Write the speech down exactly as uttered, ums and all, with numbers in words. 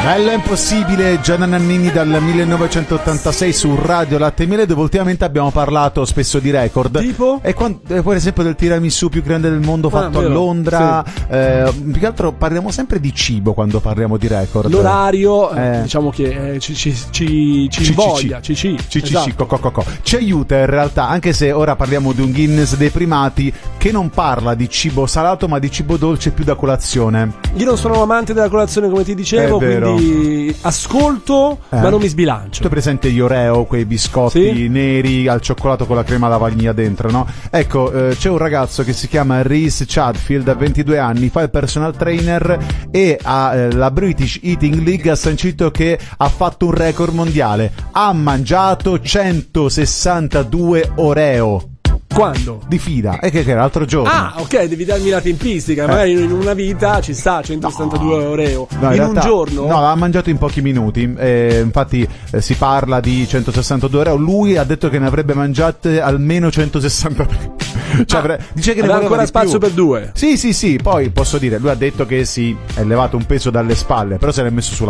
Bella impossibile, Gianna Nannini dal millenovecentottantasei su Radio Latte e Miele, dove ultimamente abbiamo parlato spesso di record. Tipo? E quando, eh, per esempio del tiramisù più grande del mondo fatto ah, a Londra. Sì. Eh, più che altro parliamo sempre di cibo quando parliamo di record. L'orario, eh. diciamo che eh, ci, ci, ci, ci invoglia, ci ci, ci, esatto. ci, co, co, co, co. Ci aiuta in realtà, anche se ora parliamo di un Guinness dei primati che non parla di cibo salato ma di cibo dolce più da colazione. Io non sono un amante della colazione, come ti dicevo, quindi ascolto eh. ma non mi sbilancio. Tu hai presente gli Oreo, quei biscotti sì? neri al cioccolato con la crema alla vaniglia dentro, no? Ecco, eh, c'è un ragazzo che si chiama Reese Chadfield, ha ventidue anni, fa il personal trainer e ha, eh, la British Eating League ha sancito che ha fatto un record mondiale. Ha mangiato centosessantadue Oreo. Quando? Di fila, e che era l'altro giorno. Ah, ok, devi darmi la tempistica. Eh. Magari in una vita ci sta centosettantadue no. Oreo. No, in, in realtà, un giorno? No, l'ha mangiato in pochi minuti. Eh, infatti, eh, si parla di centosessantadue Oreo. Lui ha detto che ne avrebbe mangiate almeno centosessantadue. Cioè, ah, dice che ne voleva ancora di spazio più. per due. Sì, sì, sì. Poi posso dire, lui ha detto che si è levato un peso dalle spalle, però se l'è messo sulla